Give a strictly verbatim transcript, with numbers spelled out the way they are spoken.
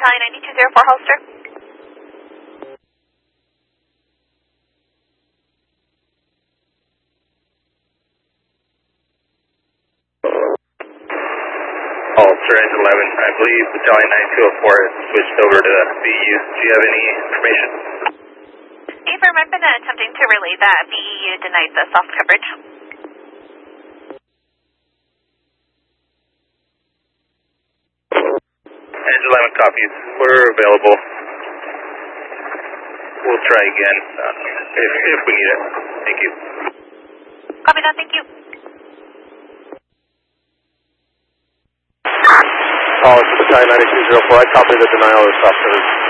Battalion ninety-two oh four holster. Holster Engine eleven, I believe Battalion ninety-two oh four has switched over to B E U. Do you have any information? Affirm, I've been attempting to relay that B E U denied the soft coverage. Engine eleven copies. We're available. We'll try again uh, if, if we need it. Thank you. Copy that, thank you. Holster Battalion ninety-two oh four, I copy the denial of soft coverage.